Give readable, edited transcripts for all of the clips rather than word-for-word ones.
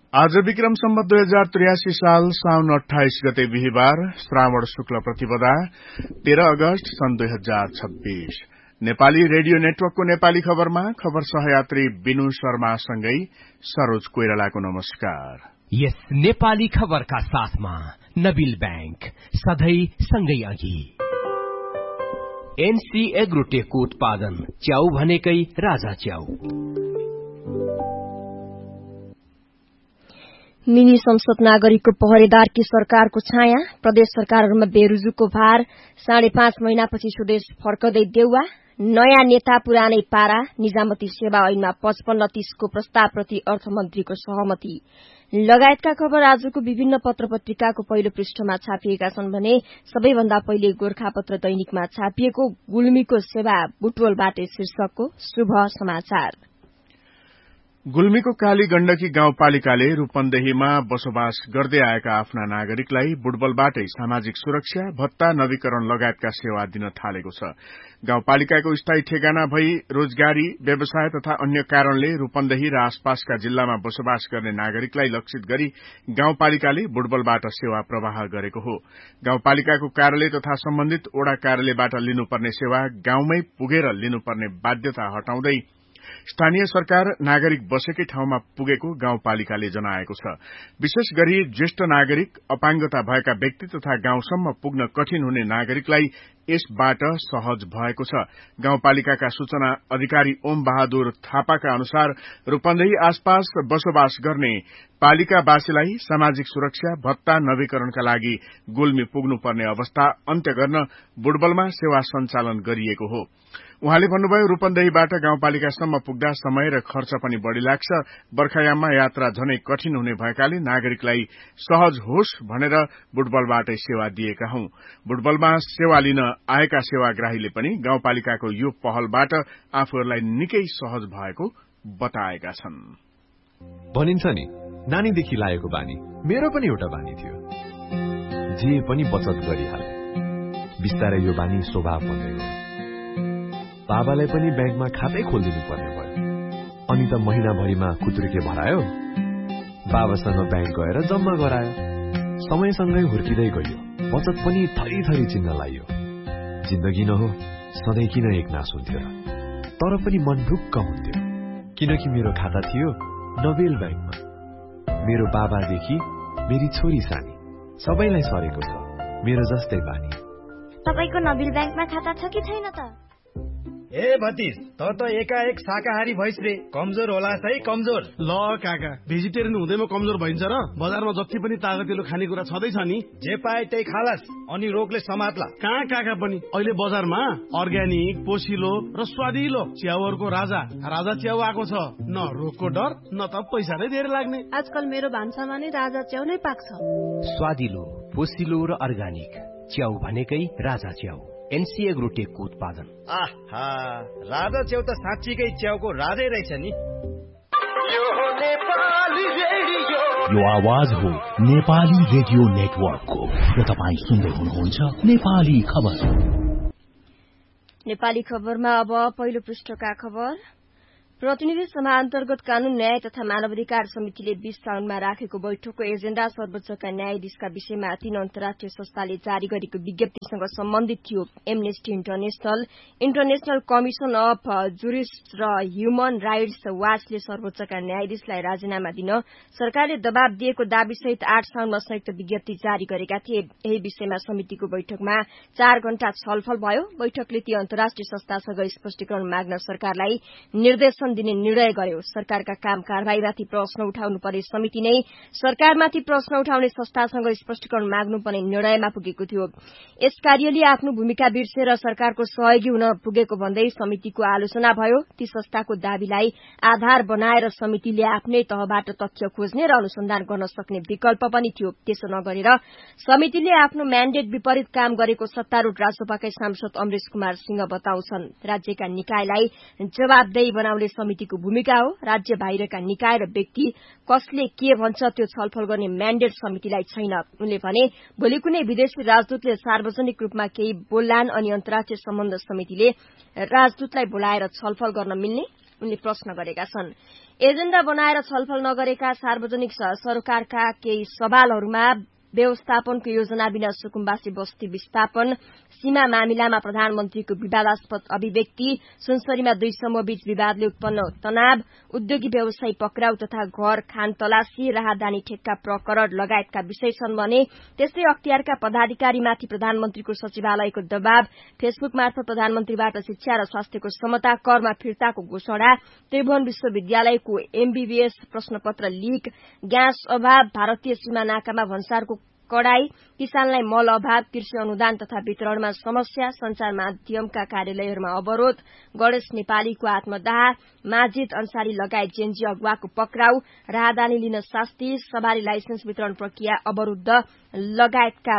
आज विक्रम सम्वत 2083 साल साउन 28 गते बिहिबार श्रावण शुक्ल प्रतिपदा 13 अगस्त सन् 2026 नेपाली रेडियो नेटवर्कको नेपाली खबरमा खबर सहयात्री बिनु शर्मासँगै सरोज कोइरालाको नमस्कार। यस नेपाली खबरका साथमा नबिल बैंक सधैं सँगै अघि। एनसी एग्रोटेकको उत्पादन च्याउ भनेकै राजा च्याउ। मिनी संसद नागरिकको पहरेदारकी सरकारको छाया, प्रदेश सरकारहरूमा बेरुजुको भार, 5.5 महिनापछि स्वदेश फर्कदै देउवा, नयाँ नेता पुरानै पारा, निजामती सेवा ऐनमा 55-30 को प्रस्तावप्रति अर्थमन्त्रीको सहमति लगायतका खबर आजको विभिन्न पत्र पत्रिकाको पहिलो पृष्ठमा छापिएका छन् भने सबैभन्दा पहिले गोरखापत्र दैनिकमा छापिएको गुल्मीको सेवा बुटवलबाटै शीर्षकको शुभ समाचार। गुल्मीको काली गण्डकी गाउँपालिकाले रूपन्देहीमा बसोबास गर्दै आएका आफ्ना नागरिकलाई बुटबलबाटै सामाजिक सुरक्षा, भत्ता, नवीकरण लगायतका सेवा दिन थालेको छ। गाउँपालिकाको स्थायी ठेगाना भई रोजगारी, व्यवसाय तथा अन्य कारणले रूपन्देही र आसपासका जिल्लामा बसोबास गर्ने नागरिकलाई लक्षित गरी गाउँपालिकाले बुटबलबाट सेवा प्रवाह गरेको हो। गाउँपालिकाको कार्यालय तथा सम्बन्धित ओडा कार्यालयबाट लिनुपर्ने सेवा गाउँमै पुगेर लिनुपर्ने बाध्यता हटाउँदै स्थानीय सरकार नागरिक बसेकै ठाउँमा पुगेको गाउँपालिकाले जनाएको छ। विशेष गरी ज्येष्ठ नागरिक, अपाङ्गता भएका व्यक्ति तथा गाउँसम्म पुग्न कठिन हुने नागरिकलाई यसबाट सहज भएको छ। गाउँपालिकाका सूचना अधिकारी ओम बहादुर थापाका अनुसार रूपन्देही आसपास बसोबास गर्ने पालिकावासीलाई सामाजिक सुरक्षा, भत्ता, नवीकरणका लागि गुल्मी पुग्नुपर्ने अवस्था अन्त्य गर्न बुटबलमा सेवा सञ्चालन गरिएको हो। उहाँले भन्नुभयो, रूपन्देहीबाट गाउँपालिकासम्म पुग्दा समय र खर्च पनि बढ़ी लाग्छ। बर्खायाममा यात्रा झनै कठिन हुने भएकाले नागरिकलाई सहज होस् भनेर बुटबलबाटै सेवा दिएका हौं। बुटबलमा सेवा लिन आएका सेवाग्राहीले पनि गाउँपालिकाको यो पहलबाट आफूहरूलाई निकै सहज भएको बताएका छन्। भनिन्छ नि, नानीदेखि लागेको बानी मेरो पनि एउटा बानी थियो। जे पनि बचत गरिहाले, बिस्तारै यो बानी स्वभाव बन्दै गयो। बाबालाई पनि ब्याङ्कमा खातै खोलिदिनु पर्ने भयो। अनि त महिनाभरिमा खुत्रुके भरायो, बाबासँग ब्याङ्क गएर जम्मा गरायो। समयसँगै हुर्किँदै गयो, बचत पनि थरी थरी चिन्न लाग्यो। जिन्दगी न हो, सधैँ किन एक नास हुन्थ्यो र? तर पनि मन ढुक्क हुन्थ्यो, किनकि मेरो खाता थियो नबेल ब्याङ्कमा। मेरो बाबादेखि मेरी छोरी सानी सबैलाई सरेको छ मेरो जस्तै बानी। तपाईको नबेल ब्याङ्कमा खाता छ कि छैन त? ए भतिज, त एकाएक शाकाहारी भइस रे, कमजोर होला है कमजोर। ल काका, भेजिटेरियन हुँदैमा कमजोर भइन्छ र? बजारमा जति पनि तागतिलो खानेकुरा छँदैछ नि, जे पाए त्यही खालास, अनि रोगले समात्ला। कहाँ काका पनि अहिले बजारमा अर्ग्यानिक, पोसिलो र स्वादिलो च्याउहरूको राजा च्याउ आएको छ। न रोगको डर, न त पैसा नै धेरै लाग्ने। आजकल मेरो भान्सामा नै राजा च्याउ नै पाक्छ। स्वादिलो, पोसिलो र अर्ग्यानिक च्याउ भनेकै राजा च्याउ। एनसी एग्रोटेकको उत्पादन। आहा, राजा च्याउ त साँच्चीकै च्याउको राजै रहेछ नि। यो आवाज हो नेपाली रेडियो नेटवर्कको र तपाईँ सुन्दै हुनुहुन्छ नेपाली खबर। नेपाली खबरमा अब पहिलो पृष्ठका खबर। प्रतिनिधि सभा अन्तर्गत कानून, न्याय तथा मानवाधिकार समितिले 20 साउनमा राखेको बैठकको एजेण्डा सर्वोच्चका न्यायाधीशका विषयमा 3 अन्तर्राष्ट्रिय संस्थाले जारी गरेको विज्ञप्तिसँग सम्बन्धित थियो। Amnesty international, international commission of jurist र ह्युमन राइट्स वाचले सर्वोच्चका न्यायाधीशलाई राजीनामा दिन सरकारले दबाव दिएको दाबीसहित 8 साउनमा संयुक्त विज्ञप्ति जारी गरेका थिए। यही विषयमा समितिको बैठकमा 4 घण्टा छलफल भयो। बैठकले ती अन्तर्राष्ट्रिय संस्थासँग स्पष्टीकरण माग्न सरकारलाई निर्देशन दिने निर्णय गर्यो। सरकारका काम कारबाहीमाथि प्रश्न उठाउनु पर्ने समिति नै सरकारमाथि प्रश्न उठाउने संस्थासँग स्पष्टीकरण माग्नुपर्ने निर्णयमा पुगेको थियो। यस कार्यले आफ्नो भूमिका बिर्सेर सरकारको सहयोगी हुन पुगेको भन्दै समितिको आलोचना भयो। ती संस्थाको दाबीलाई आधार बनाएर समितिले आफ्नै तहबाट तथ्य खोज्ने र अनुसन्धान गर्न सक्ने विकल्प पनि थियो। त्यसो नगरेर समितिले आफ्नो म्यान्डेट विपरीत काम गरेको सत्तारूढ़ राजसभाकै सांसद अमरेश कुमार सिंह बताउँछन्। राज्यका निकायलाई जवाबदेही बनाउने समितिको भूमिका हो। राज्य बाहिरका निकाय र व्यक्ति कसले के भन्छ त्यो छलफल गर्ने म्यान्डेट समितिलाई छैन। उनले भने भोलि कुनै विदेशी राजदूतले सार्वजनिक रूपमा केही बोल्लान् अनि अन्तर्राष्ट्रिय सम्बन्ध समितिले राजदूतलाई बोलाएर छलफल गर्न मिल्ने? उनले प्रश्न गरेका छन्। एजेण्डा बनाएर छलफल नगरेका सार्वजनिक सरोकारका केही सवालहरूमा व्यवस्थापनको योजना बिना सुकुम्बासी बस्ती विस्थापन, सीमा मामिलामा प्रधानमन्त्रीको विवादास्पद अभिव्यक्ति, सुनसरीमा 2 समूहबीच विवादले उत्पन्न तनाव, उद्योगी व्यवसायी पक्राउ तथा घर खान तलासी, राहदानी ठेक्का प्रकरण लगायतका विषय छन् भने त्यस्तै अख्तियारका पदाधिकारीमाथि प्रधानमन्त्रीको सचिवालयको दबाव, फेसबुक मार्फत प्रधानमन्त्रीबाट शिक्षा र स्वास्थ्यको समता, करमा फिर्ताको घोषणा, त्रिभुवन विश्वविद्यालयको एमबीबीएस प्रश्नपत्र लीक, ग्यास अभाव, भारतीय सीमा नाकामा भन्सारको कडाई, किसानलाई मल अभाव, कृषि अनुदान तथा वितरणमा समस्या, संचार माध्यमका कार्यालयहरूमा अवरोध, गणेश नेपालीको आत्मदाह, माजिद अन्सारी लगायत जेएनजी अगुवाको पक्राउ, राहदानी लिन शास्ति, सवारी लाइसेन्स वितरण प्रक्रिया अवरूद्ध लगायतका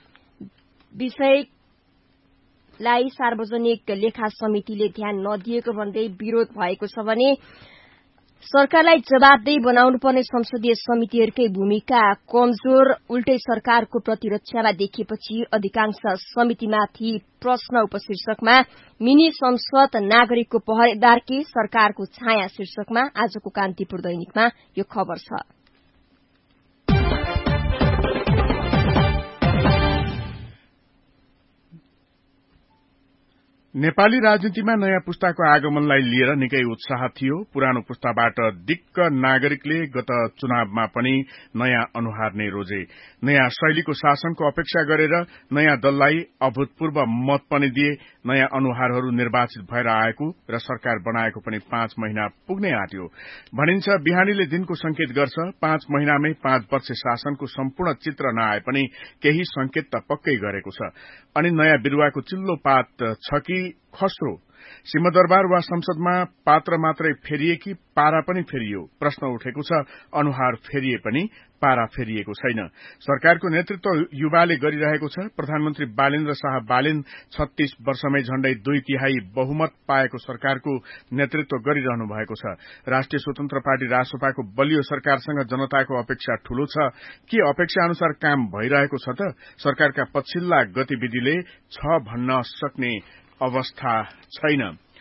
विषयलाई सार्वजनिक लेखा समितिले ध्यान नदिएको भन्दै विरोध भएको छ भने सरकारलाई जवाबदेही बनाउनुपर्ने संसदीय समितिहरूकै भूमिका कमजोर, उल्टै सरकारको प्रतिरक्षामा देखिएपछि अधिकांश समितिमाथि प्रश्न उपशीर्षकमा मिनी संसद नागरिकको पहरेदारकी सरकारको छाया शीर्षकमा आजको कान्तिपुर दैनिकमा यो खबर छ। नेपाली राजनीतिमा नयाँ पुस्ताको आगमनलाई लिएर निकै उत्साह थियो। पुरानो पुस्ताबाट दिक्क नागरिकले गत चुनावमा पनि नयाँ अनुहार नै रोजे। नयाँ शैलीको शासनको अपेक्षा गरेर नयाँ दललाई अभूतपूर्व मत पनि दिए। नयाँ अनुहारहरू निर्वाचित भएर आएको र सरकार बनाएको पनि 5 महिना पुग्नै आँट्यो। भनिन्छ बिहानीले दिनको संकेत गर्छ। 5 महिनामै 5 वर्ष शासनको सम्पूर्ण चित्र नआए पनि केही संकेत त पक्कै गरेको छ। अनि नयाँ बिरुवाको चिल्लो पात छ कि खस्रो? सिंहदरबार वा संसदमा पात्र मात्रै फेरिए कि पारा पनि फेरियो? प्रश्न उठेको छ। अनुहार फेरिए पनि पारा फेरिएको छैन। सरकारको नेतृत्व युवाले गरिरहेको छ। प्रधानमन्त्री बालेन्द्र शाह बालेन 36 वर्षमै झण्डै 2/3 बहुमत पाएको सरकारको नेतृत्व गरिरहनु भएको छ। राष्ट्रिय स्वतन्त्र पार्टी रासोपाको बलियो सरकारसँग जनताको अपेक्षा ठूलो छ कि अपेक्षा अनुसार काम भइरहेको छ त? सरकारका पछिल्ला गतिविधिले छ भन्न सक्ने अवस्था छैन।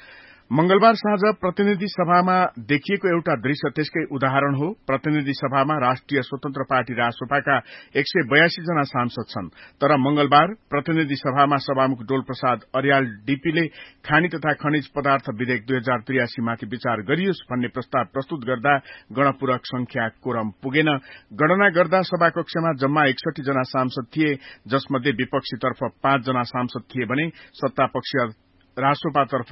मंगलबार साँझ प्रतिनिधि सभामा देखिएको एउटा दृश्य त्यसकै उदाहरण हो। प्रतिनिधि सभामा राष्ट्रिय स्वतन्त्र पार्टी रासोपाका 182 जना सांसद छन्। तर मंगलबार प्रतिनिधि सभामा सभामुख डोलप्रसाद अर्याल डीपीले खानी तथा खनिज पदार्थ विधेयक 2083 माथि विचार गरियोस् भन्ने प्रस्ताव प्रस्तुत गर्दा गणपूरक संख्या कोरम पुगेन। गणना गर्दा सभाकक्षमा जम्मा 61 जना सांसद थिए, जसमध्ये विपक्षीतर्फ 5 जना सांसद थिए भने सत्तापक्षीय रासोपातर्फ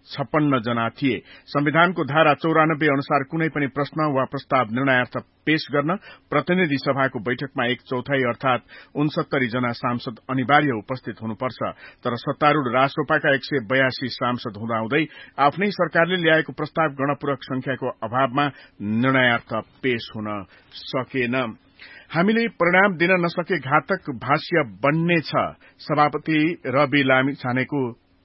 56 जना थिए। संविधानको धारा 94 अनुसार कुनै पनि प्रश्न वा प्रस्ताव निर्णयार्थ पेश गर्न प्रतिनिधि सभाको बैठकमा 1/4 अर्थात 69 जना सांसद अनिवार्य उपस्थित हुनुपर्छ। तर सत्तारूढ़ रासोपाका 182 सांसद हुँदाहुँदै आफ्नै सरकारले ल्याएको प्रस्ताव गणपूरक संख्याको अभावमा निर्णयार्थ पेश हुन सकेन। हामीले परिणाम दिन नसके घातक भाष्य बन्नेछ, सभापति रवि लामिछानेको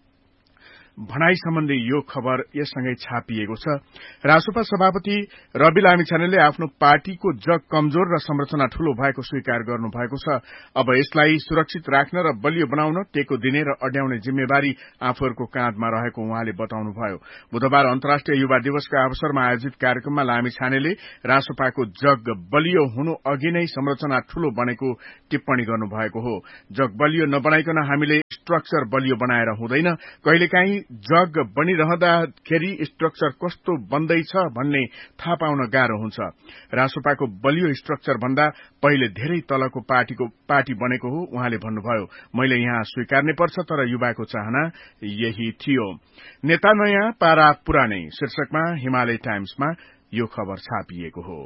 भनाई सम्बन्धी यो खबर यससँगै छापिएको छ। रासोपा सभापति रवि लामिछानेले आफ्नो पार्टीको जग कमजोर र संरचना ठूलो भएको स्वीकार गर्नु भएको छ। अब यसलाई सुरक्षित राख्न र बलियो बनाउन टेको दिने र अड्याउने जिम्मेवारी आफूहरूको काँधमा रहेको उहाँले बताउनुभयो। बुधबार अन्तर्राष्ट्रिय युवा दिवसका अवसरमा आयोजित कार्यक्रममा लामिछानेले रासोपाको जग बलियो हुनु अघि नै संरचना ठूलो बनेको टिप्पणी गर्नुभएको हो। जग बलियो नबनाइकन हामीले स्ट्रक्चर बलियो बनाएर हुँदैन। कहिलेकाहीँ जग बनिरहँदाखेरि स्ट्रक्चर कस्तो बन्दैछ भन्ने थाहा पाउन गाह्रो हुन्छ। रासोपाको बलियो स्ट्रक्चर भन्दा पहिले धेरै तलको पार्टी बनेको हो उहाँले भन्नुभयो। मैले यहाँ स्वीकार्नै पर्छ, तर युवाको चाहना यही थियो। नेता नयाँ पारा पुरानै शीर्षकमा हिमालय टाइम्समा यो खबर छापिएको हो।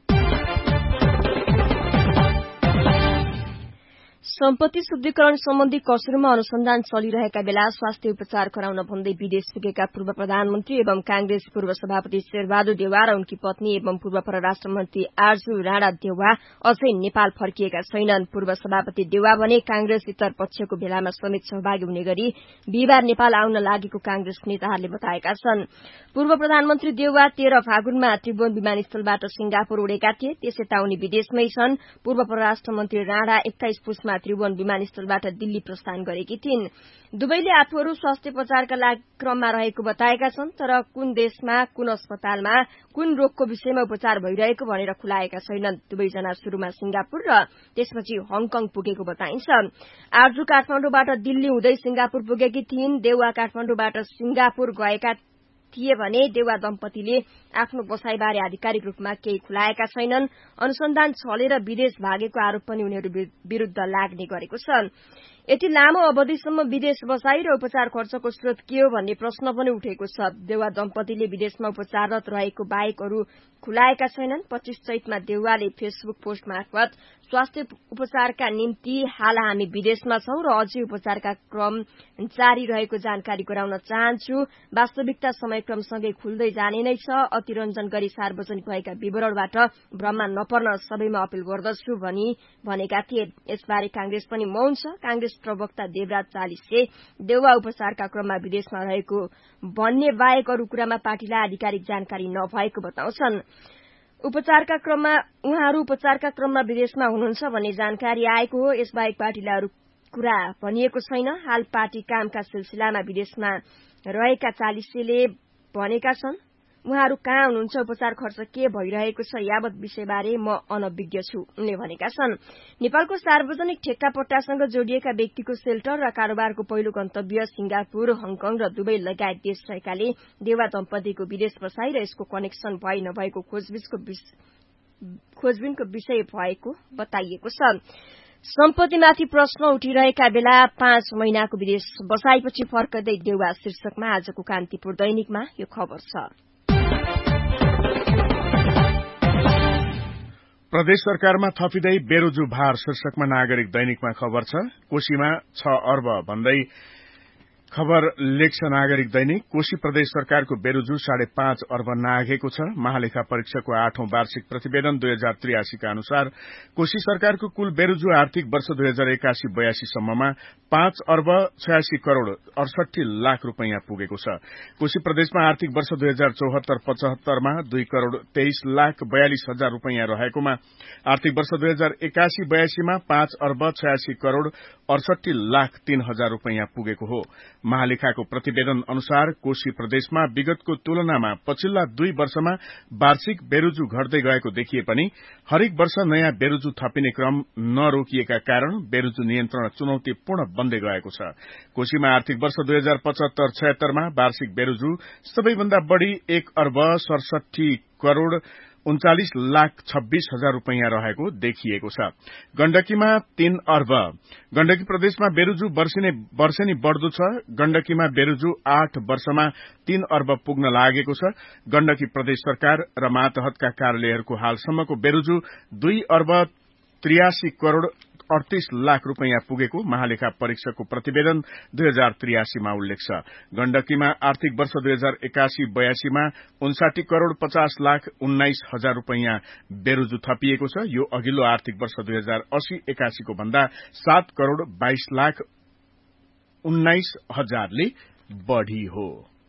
सम्पत्ति शुद्धिकरण सम्बन्धी कसुरमा अनुसन्धान चलिरहेका बेला स्वास्थ्य उपचार गराउन भन्दै विदेश पुगेका पूर्व प्रधानमन्त्री एवं कांग्रेस पूर्व सभापति शेरबहादुर देउवा र उनकी पत्नी एवं पूर्व परराष्ट्र मन्त्री आरजू राणा देउवा अझै नेपाल फर्किएका छैनन्। पूर्व सभापति देउवा भने कांग्रेस इतर पक्षको भेलामा समेत सहभागी हुने गरी बिहिबार नेपाल आउन लागेको कांग्रेस नेताहरूले बताएका छन्। पूर्व प्रधानमन्त्री देउवा 13 फागुनमा त्रिभुवन विमानस्थलबाट सिंगापुर उडेका थिए। त्यसै उनी विदेशमै छन्। पूर्व परराष्ट्र मन्त्री राणा 21 पुसमा बसमा त्रिभुवन विमानस्थलबाट दिल्ली प्रस्थान गरेकी थिइन्। दुवैले आफूहरू स्वास्थ्य उपचारका क्रममा रहेको बताएका छन्, तर कुन देशमा, कुन अस्पतालमा, कुन रोगको विषयमा उपचार भइरहेको भनेर खुलाएका छैनन्। दुवैजना सुरुमा सिंगापुर र त्यसपछि हङकङ पुगेको बताइन्छ। आर्जु काठमाडौँबाट दिल्ली हुँदै सिंगापुर पुगेकी थिइन्। देउवा काठमाडौँबाट सिंगापुर गएका थिए भने देउवा दम्पतिले आफ्नो बसाईबारे आधिकारिक रूपमा केही खुलाएका छैनन्। अनुसन्धान छलेर विदेश भागेको आरोप पनि उनीहरू विरूद्ध लाग्ने गरेको छ। यति लामो अवधिसम्म विदेश बसाई र उपचार खर्चको स्रोत के हो भन्ने प्रश्न पनि उठेको छ। देउवा दम्पतिले विदेशमा उपचाररत रहेको बाहेक अरू खुलाएका छैनन्। 25 चैतमा देउवाले फेसबुक पोस्ट मार्फत स्वास्थ्य उपचारका निम्ति हाल हामी विदेशमा छौं र अझै उपचारका क्रम जारी रहेको जानकारी गराउन चाहन्छु। वास्तविकता समयक्रमसँगै खुल्दै जाने नै छ। अतिरञ्जन गरी सार्वजनिक भएका विवरणबाट भ्रममा नपर्न सबैमा अपील गर्दछु भनी भनेका थिए। यसबारे कांग्रेस पनि मौन छ। कांग्रेस प्रवक्ता देवराज चालिसले देउवा उपचारका क्रममा विदेशमा रहेको भन्ने बाहेक अरू कुरामा पार्टीलाई आधिकारिक जानकारी नभएको बताउँछन्। उहाँहरू उपचारका क्रममा विदेशमा हुनुहुन्छ भन्ने जानकारी आएको हो। यसबाहेक पार्टीलाई अरू कुरा भनिएको छैन। हाल पार्टी कामका सिलसिलामा विदेशमा रहेका चालिसले भनेका छन्। उहाँहरू कहाँ हुनुहुन्छ, उपचार खर्च के भइरहेको छ यावत विषयबारे म अनभिज्ञ छु उनले भनेका छन्। नेपालको सार्वजनिक ठेक्कापट्टासँग जोडिएका व्यक्तिको सेल्टर र कारोबारको पहिलो गन्तव्य सिंगापुर, हङकङ र दुबई लगायत देश रहेकाले देउवा दम्पतिको विदेश बसाई र यसको कनेक्सन भई नभएको खोजबिनको विषय भएको बताइएको छ। सम्पत्तिमाथि प्रश्न उठिरहेका बेला 5 महिनाको विदेश बसाईपछि फर्कदै देउवा शीर्षकमा आजको कान्तिपुर दैनिकमा यो खबर छ। प्रदेश सरकारमा थपिँदै बेरोजु भार शीर्षकमा नागरिक दैनिकमा खबर छ। कोशीमा 6 अर्ब भन्दै खबर लेख्छ नागरिक दैनिक। कोशी प्रदेश सरकारको बेरोजु 5.5 अर्ब नाघेको छ। महालेखा परीक्षाको 8औं वार्षिक प्रतिवेदन 2083 का अनुसार कोशी सरकारको कुल बेरोजु आर्थिक वर्ष 2081-82 सम्ममा 5 अर्ब 86 करोड़ 68 लाख रूपैयाँ पुगेको छ। कोशी प्रदेशमा आर्थिक वर्ष 2074-75 मा 2 करोड़ 23 लाख 42 हजार रूपैयाँ रहेकोमा आर्थिक वर्ष 2081-82 मा 5 अर्ब 86 करोड़ 68 लाख 3 हजार रूपैयाँ पुगेको हो। महालेखाको प्रतिवेदन अनुसार कोशी प्रदेशमा विगतको तुलनामा पछिल्ला 2 वर्षमा वार्षिक बेरोजु घट्दै गएको देखिए पनि हरेक वर्ष नयाँ बेरोजु थपिने क्रम नरोकिएका कारण बेरोजु नियन्त्रण चुनौतीपूर्ण बन्दै गएको छ। कोशीमा आर्थिक वर्ष 2075-76 मा वार्षिक बेरोजु सबैभन्दा बढ़ी 1 अर्ब 67 करोड़ 39 लाख 26 हजार रूपैयाँ रहेको देखिएको छ। गण्डकीमा 3 अर्ब। गण्डकी प्रदेशमा बेरोजु वर्षेनी बढ़दो छ। गण्डकीमा बेरोजु 8 वर्षमा 3 अर्ब पुग्न लागेको छ। गण्डकी प्रदेश सरकार र मातहतका कार्यालयहरूको हालसम्मको बेरोजु 2 अर्ब 83 करोड़ 38 लाख रूपैयाँ पुगेको महालेखा परीक्षकको प्रतिवेदन 2083 मा उल्लेख छ। गण्डकीमा आर्थिक वर्ष 2081-82 मा 59 करोड़ 50 लाख 19 हजार रूपैयाँ बेरोजु थपिएको छ। यो अघिल्लो आर्थिक वर्ष 2080-81 को भन्दा 7 करोड़ 22 लाख 19 हजारले बढ़ी हो।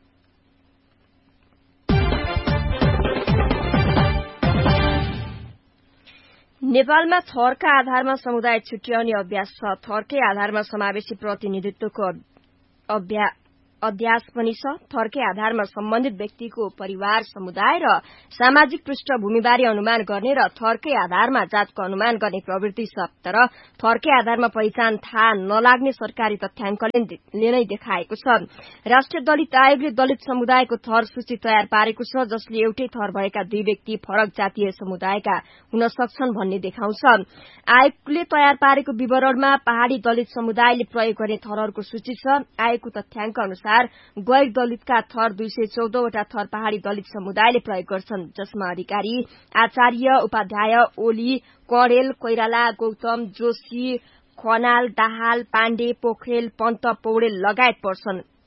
नेपालमा थरका आधारमा समुदाय छुट्याउने अभ्यास छ। थरकै आधारमा समावेशी प्रतिनिधित्वको अध्यास पनि छ। थरकै आधारमा सम्बन्धित व्यक्तिको परिवार, समुदाय र सामाजिक पृष्ठभूमिबारे अनुमान गर्ने र थरकै आधारमा जातको अनुमान गर्ने प्रवृत्ति छ। तर थरकै आधारमा पहिचान थाहा नलाग्ने सरकारी तथ्याङ्कले नै देखाएको छ। राष्ट्रिय दलित आयोगले दलित समुदायको थर सूची तयार पारेको छ, जसले एउटै थर भएका 2 व्यक्ति फरक जातीय समुदायका हुन सक्छन् भन्ने देखाउँछ। आयोगले तयार पारेको विवरणमा पहाड़ी दलित समुदायले प्रयोग गर्ने थरहरूको सूची छ। आयोगको तथ्याङ्क अनुसार गैर दलितका थर 214 वटा थर पहाड़ी दलित समुदायले प्रयोग गर्छन्, जसमा अधिकारी, आचार्य, उपाध्याय, ओली, कणेल, कोइराला, गौतम, जोशी, खनाल, दाहाल, पाण्डे, पोखरेल, पन्त, पौडेल लगायत पर्छन्।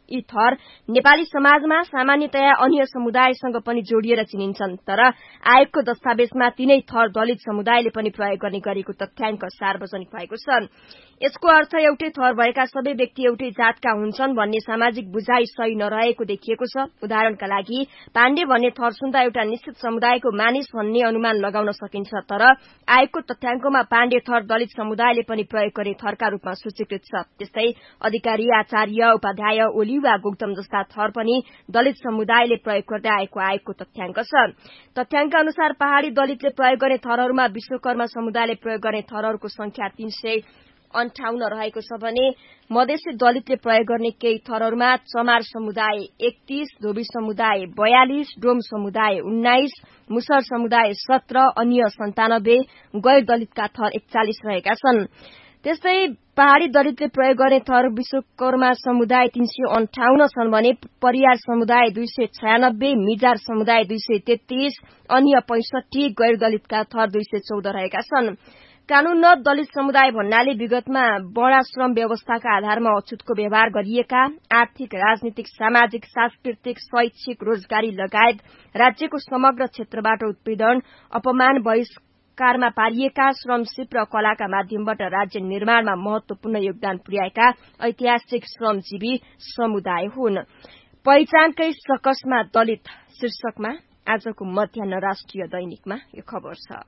यी थर नेपाली समाजमा सामान्यतया अन्य समुदायसँग पनि जोडिएर चिनिन्छन्, तर आयोगको दस्तावेजमा तीनै थर दलित समुदायले पनि प्रयोग गर्ने गरेको तथ्याङ्क सार्वजनिक भएको छ। यसको अर्थ एउटै थर भएका सबै व्यक्ति एउटै जातका हुन्छन् भन्ने सामाजिक बुझाइ सही नरहेको देखिएको छ। उदाहरणका लागि पाण्डे भन्ने थर सुन्दा एउटा निश्चित समुदायको मानिस भन्ने अनुमान लगाउन सकिन्छ, तर आयोगको तथ्याङ्कमा पाण्डे थर दलित समुदायले पनि प्रयोग गर्ने थरका रूपमा सूचीकृत छ। त्यस्तै अधिकारी, आचार्य, उपाध्याय, ओली वा गौतम जस्ता थर पनि दलित समुदायले प्रयोग गर्दै आएको आयोगको तथ्याङ्क छ। तथ्याङ्क अनुसार पहाड़ी दलितले प्रयोग गर्ने थरहरूमा विश्वकर्मा समुदायले प्रयोग गर्ने थरहरूको संख्या 358 रहेको छ भने मधेसी दलितले प्रयोग गर्ने केही थरहरूमा चमार समुदाय 31, धोबी समुदाय 42, डोम समुदाय 19, मुसर समुदाय 17, अन्य 97, गैर दलितका थर 41 रहेका छन्। त्यस्तै पहाड़ी दलितले प्रयोग गर्ने थर विश्वकर्मा समुदाय 358 छन् भने परियार समुदाय 296, मिजार समुदाय 233, अन्य 65, गैर दलितका थर 214 रहेका छन्। कानून न दलित समुदाय भन्नाले विगतमा बडा श्रम व्यवस्थाका आधारमा अछुतको व्यवहार गरिएका, आर्थिक, राजनीतिक, सामाजिक, सांस्कृतिक, शैक्षिक, रोजगारी लगायत राज्यको समग्र क्षेत्रबाट उत्पीडन, अपमान, बहिष्कारमा पारिएका, श्रमशिल्प र कलाका माध्यमबाट राज्य निर्माणमा महत्वपूर्ण योगदान पुर्याएका ऐतिहासिक श्रमजीवी समुदाय हुन्। पहिचानकै सकसमा दलित शीर्षकमा आजको मध्याह्न राष्ट्रिय दैनिकमा यो खबर छ।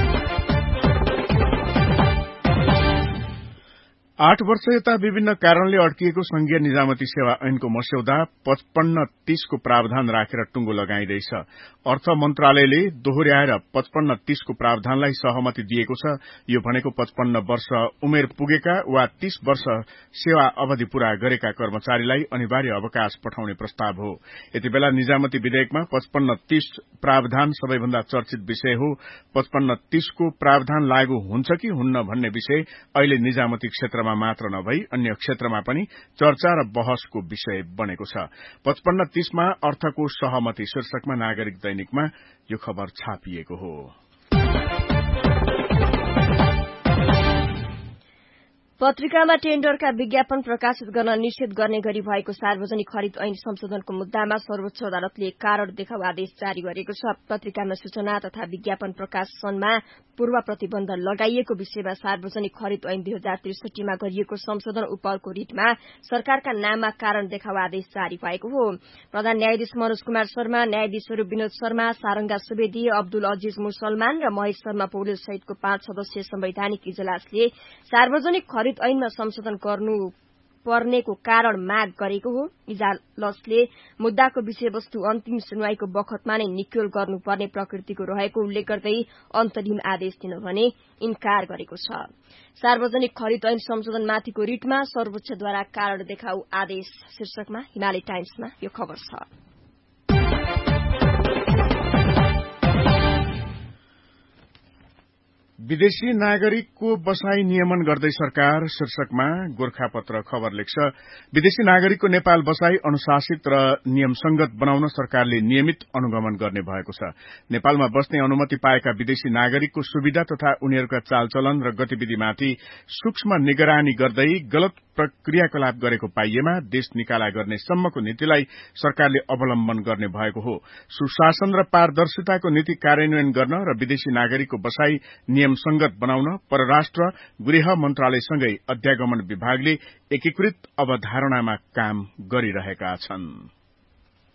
8 वर्ष यता विभिन्न कारणले अड्किएको संघीय निजामती सेवा ऐनको मस्यौदा 55-30 को प्रावधान राखेर टुंगो लगाइँदैछ। अर्थ मन्त्रालयले दोहोर्याएर 55-30 को प्रावधानलाई सहमति दिएको छ। यो भनेको 55 वर्ष उमेर पुगेका वा 30 वर्ष सेवा अवधि पूरा गरेका कर्मचारीलाई अनिवार्य अवकाश पठाउने प्रस्ताव हो। यतिबेला निजामती विधेयकमा 55-30 प्रावधान सबैभन्दा चर्चित विषय हो। 55-30 को प्रावधान लागू हुन्छ कि हुन्न भन्ने विषय अहिले निजामती क्षेत्रमा मात्र नभई अन्य क्षेत्रमा पनि चर्चा र बहसको विषय बनेको छ। 55-30 मा अर्थको सहमति शीर्षकमा नागरिक दैनिकमा यो खबर छापिएको हो। पत्रिकामा टेन्डरका विज्ञापन प्रकाशित गर्न निषेध गर्ने गरी भएको सार्वजनिक खरिद ऐन संशोधनको मुद्दामा सर्वोच्च अदालतले कारण देखाउ आदेश जारी गरेको छ। पत्रिकामा सूचना तथा विज्ञापन प्रकाशनमा पूर्व प्रतिबन्ध लगाइएको विषयमा सार्वजनिक खरिद ऐन 2063 मा गरिएको संशोधन उपरको रिटमा सरकारका नाममा कारण देखाउ आदेश जारी भएको हो। प्रधान न्यायाधीश मनोज कुमार शर्मा, न्यायाधीशहरू विनोद शर्मा, सारंगा सुवेदी, अब्दुल अजीज मुसलमान र महेश शर्मा पौडेल सहितको 5 सदस्यीय संवैधानिक इजलासले सार्वजनिक खरिद ऐनमा संशोधन गर्नु पर्नेको कारण माग गरेको हो। इजलासले मुद्दाको विषयवस्तु अन्तिम सुनवाईको बखतमा नै निक्योल गर्नुपर्ने प्रकृतिको रहेको उल्लेख गर्दै अन्तरिम आदेश दिन भने इन्कार गरेको छ। सार्वजनिक खरिद ऐन संशोधनमाथिको रिटमा सर्वोच्चद्वारा कारण देखाउ आदेश शीर्षकमा हिमालय टाइम्समा यो खबर छ। विदेशी नागरिकको बसाई नियमन गर्दै सरकार शीर्षकमा गोर्खापत्र खबर लेख्छ। विदेशी नागरिकको नेपाल बसाई अनुशासित र नियमसंगत बनाउन सरकारले नियमित अनुगमन गर्ने भएको छ। नेपालमा बस्ने अनुमति पाएका विदेशी नागरिकको सुविधा तथा उनीहरूका चालचलन र गतिविधिमाथि सूक्ष्म निगरानी गर्दै गलत क्रियाकलाप गरेको पाइएमा देश निकाला गर्ने सम्मको नीतिलाई सरकारले अवलम्बन गर्ने भएको हो। सुशासन र पारदर्शिताको नीति कार्यान्वयन गर्न र विदेशी नागरिकको बसाई नियमसंगत बनाउन परराष्ट्र गृह मन्त्रालयसँगै अध्यागमन विभागले एकीकृत अवधारणामा काम गरिरहेका छन्।